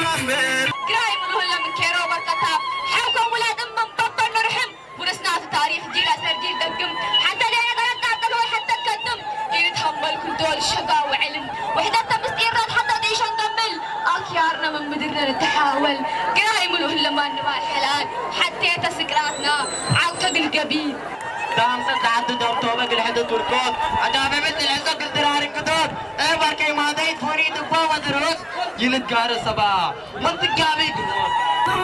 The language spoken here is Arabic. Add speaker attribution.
Speaker 1: قراي من هلا من كيرو بركتاب حوكم ولاد من بطل نرحم ورسنات تاريخ جيل سرديل دقم حتى لين قلت تعتلوا حتى تقدم يتحمل كل دول الشقا وعلم وحدتها مستيرات حتى تعيش نكمل اخيارنا من مدرنا نتحاول قراي من هلا ما نبال الحلال حتى تسكراتنا عوتق القبيل
Speaker 2: دام تعدد توبك الحدود والكود عجابي مثل العزق الدراري الكدود بركي ما دايت فوريد وفاوة دروس جلد قار الصباح منطق قابي قدود